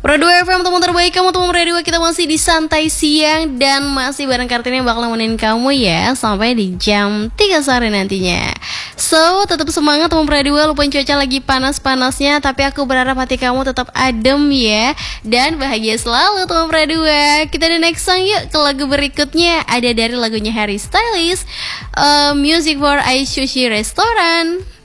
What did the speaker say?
Pro 2 FM, teman terbaik kamu, teman Radio. Kita masih di Santai Siang dan masih bareng Kartini yang bakal nemenin kamu ya sampai di jam 3 sore nantinya. So, tetap semangat teman Radio. Lupain cuaca lagi panas-panasnya, tapi aku berharap hati kamu tetap adem ya. Dan bahagia selalu teman Radio. Kita di next song yuk ke lagu berikutnya. Ada dari lagunya Harry Styles, Music for Ice Sushi Restaurant.